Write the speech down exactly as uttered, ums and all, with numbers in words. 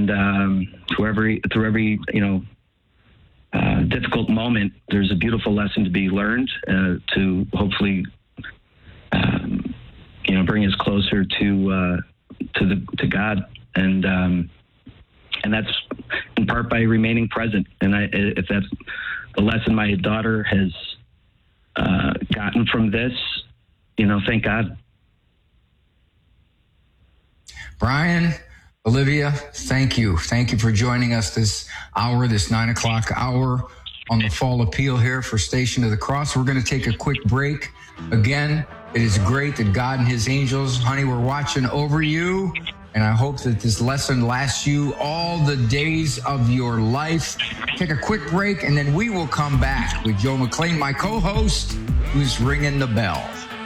And um, through every through every you know uh, difficult moment, there's a beautiful lesson to be learned uh, to hopefully um, you know bring us closer to uh, to the to God, and um, and that's in part by remaining present. And I, if that's the lesson my daughter has uh, gotten from this, you know, thank God. Brian, Olivia, thank you. Thank you for joining us this hour, this nine o'clock hour on the Fall Appeal here for Station of the Cross. We're going to take a quick break. Again, it is great that God and his angels, honey, we're watching over you. And I hope that this lesson lasts you all the days of your life. Take a quick break, and then we will come back with Joe McLean, my co-host, who's ringing the bell.